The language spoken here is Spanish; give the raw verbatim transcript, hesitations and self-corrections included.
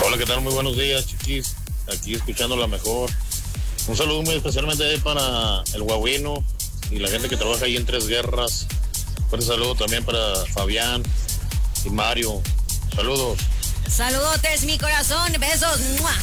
Hola, ¿qué tal? Muy buenos días, chiquis. Aquí escuchando la mejor. Un saludo muy especialmente ahí para el Guaguino y la gente que trabaja ahí en Tres Guerras. Un saludo también para Fabián y Mario. Saludos. Saludotes, mi corazón. Besos. ¡Mua!